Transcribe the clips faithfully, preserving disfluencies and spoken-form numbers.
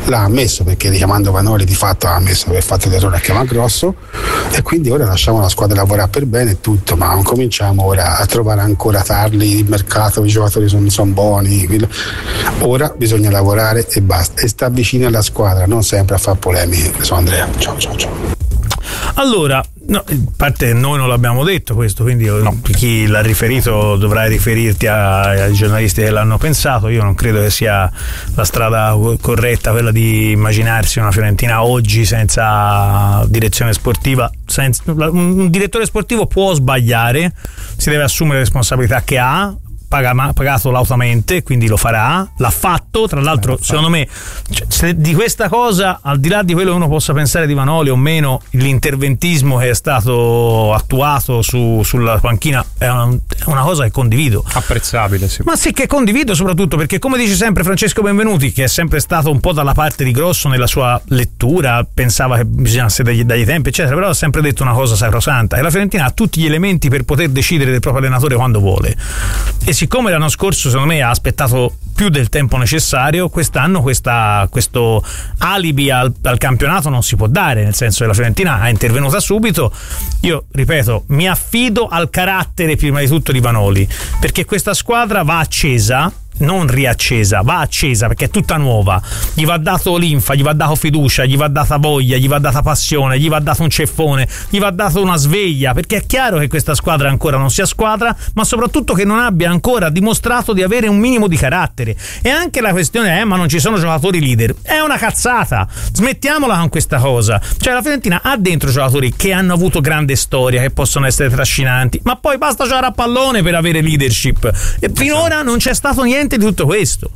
l'ha ammesso, perché richiamando Vanoli di fatto ha ammesso di aver fatto l'errore a Chiamagrosso, e quindi ora lasciamo la squadra lavorare per bene e tutto, ma non cominciamo ora a trovare ancora tarli il mercato, i giocatori sono son buoni, ora bisogna lavorare e basta, e sta vicino alla squadra, non sempre a fare polemiche. Sono Andrea, ciao ciao ciao. Allora, no, a parte noi non l'abbiamo detto questo, quindi no, chi l'ha riferito dovrai riferirti a, ai giornalisti che l'hanno pensato. Io non credo che sia la strada corretta quella di immaginarsi una Fiorentina oggi senza direzione sportiva. Senza, un direttore sportivo può sbagliare, si deve assumere le responsabilità che ha, paga, pagato lautamente, quindi lo farà, l'ha fatto, tra l'altro eh, secondo me, cioè, se di questa cosa, al di là di quello che uno possa pensare di Vanoli o meno, l'interventismo che è stato attuato su, sulla panchina è una, è una cosa che condivido, apprezzabile, sì. Ma sì, che condivido soprattutto perché, come dice sempre Francesco Benvenuti, che è sempre stato un po' dalla parte di Grosso nella sua lettura, pensava che bisognasse dagli, dagli tempi eccetera, però ha sempre detto una cosa sacrosanta, e la Fiorentina ha tutti gli elementi per poter decidere del proprio allenatore quando vuole, e siccome l'anno scorso secondo me ha aspettato più del tempo necessario, quest'anno questa, questo alibi al, al campionato non si può dare, nel senso che la Fiorentina è intervenuta subito. Io ripeto, mi affido al carattere prima di tutto di Vanoli, perché questa squadra va accesa, non riaccesa, va accesa perché è tutta nuova, gli va dato linfa, gli va dato fiducia, gli va data voglia, gli va data passione, gli va dato un ceffone, gli va dato una sveglia, perché è chiaro che questa squadra ancora non sia squadra, ma soprattutto che non abbia ancora dimostrato di avere un minimo di carattere. E anche la questione è ma non ci sono giocatori leader, è una cazzata, smettiamola con questa cosa. Cioè la Fiorentina ha dentro giocatori che hanno avuto grande storia, che possono essere trascinanti, ma poi basta giocare a pallone per avere leadership, e finora non c'è stato niente di tutto questo.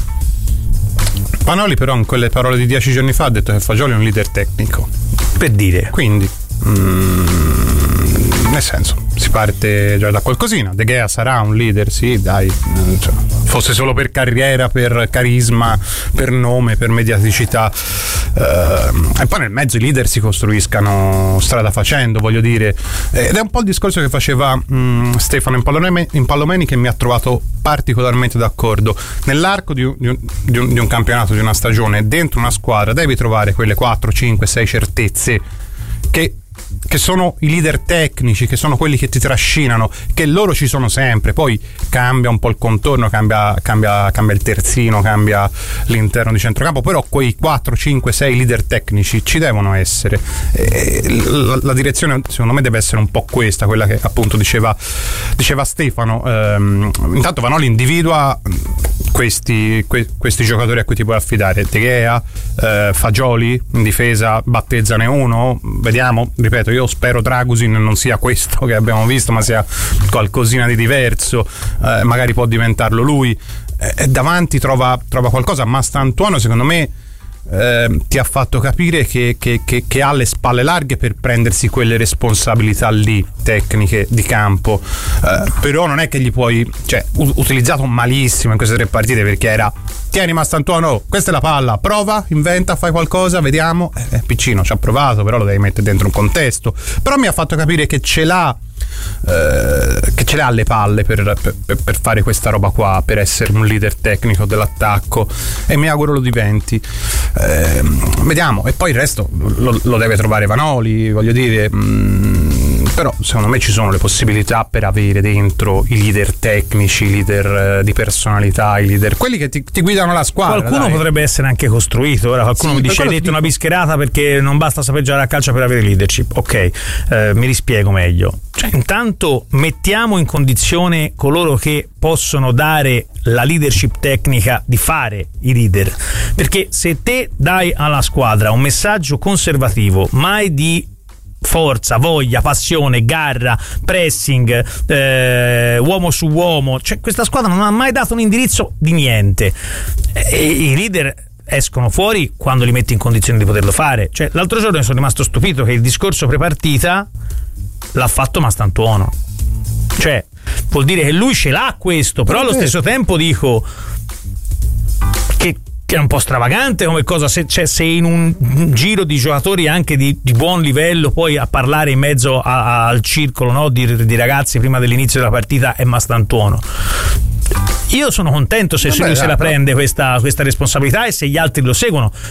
Vanoli però in quelle parole di dieci giorni fa ha detto che Fagioli è un leader tecnico, per dire, quindi mm, nel senso si parte già da qualcosina. De Gea sarà un leader, sì, dai, cioè, fosse solo per carriera, per carisma, per nome, per mediaticità, eh, e poi nel mezzo i leader si costruiscano strada facendo, voglio dire, ed è un po' il discorso che faceva mh, Stefano Impallomeni, Impallomeni, che mi ha trovato particolarmente d'accordo. Nell'arco di un, di, un, di, un, di un campionato, di una stagione, dentro una squadra devi trovare quelle quattro, cinque, sei certezze che che sono i leader tecnici, che sono quelli che ti trascinano, che loro ci sono sempre. Poi cambia un po' il contorno, cambia, cambia, cambia il terzino, cambia l'interno di centrocampo, però quei quattro, cinque, sei leader tecnici ci devono essere. E la, la direzione secondo me deve essere un po' questa, quella che appunto diceva, diceva Stefano. Ehm, intanto Vanoli individua questi, que, questi giocatori a cui ti puoi affidare. De Gea, eh, Fagioli in difesa, battezzane uno, vediamo. Ripeto, io spero Dragusin non sia questo che abbiamo visto, ma sia qualcosina di diverso, eh, magari può diventarlo lui, eh, davanti trova, trova qualcosa. Ma Stantuono secondo me eh, ti ha fatto capire che, che, che, che ha le spalle larghe per prendersi quelle responsabilità lì, tecniche di campo, eh, però non è che gli puoi, cioè, u- utilizzato malissimo in queste tre partite, perché era tieni Mastantuono, questa è la palla, prova, inventa, fai qualcosa, vediamo. Eh, piccino, ci ha provato, però lo devi mettere dentro un contesto. Però mi ha fatto capire che ce l'ha, eh, che ce l'ha alle palle per, per, per fare questa roba qua, per essere un leader tecnico dell'attacco, e mi auguro lo diventi. Eh, vediamo, e poi il resto lo, lo deve trovare Vanoli, voglio dire. Mh, però secondo me ci sono le possibilità per avere dentro i leader tecnici, i leader eh, di personalità, i leader, quelli che ti, ti guidano la squadra. Qualcuno dai. Potrebbe essere anche costruito. Ora qualcuno sì, mi dice hai detto dico... una bischerata perché non basta saper giocare a calcio per avere leadership. Ok, eh, mi rispiego meglio. Cioè, intanto mettiamo in condizione coloro che possono dare la leadership tecnica di fare i leader, perché se te dai alla squadra un messaggio conservativo, mai di forza, voglia, passione, garra, pressing, eh, uomo su uomo, cioè questa squadra non ha mai dato un indirizzo di niente, e i leader escono fuori quando li metti in condizione di poterlo fare. Cioè l'altro giorno sono rimasto stupito che il discorso prepartita l'ha fatto Mastantuono, cioè vuol dire che lui ce l'ha questo, però allo stesso tempo dico che che è un po' stravagante come cosa, se, cioè, se in un giro di giocatori anche di, di buon livello poi a parlare in mezzo a, a, al circolo, no, di, di ragazzi prima dell'inizio della partita è Mastantuono. Io sono contento se lui se la prende questa, questa responsabilità e se gli altri lo seguono.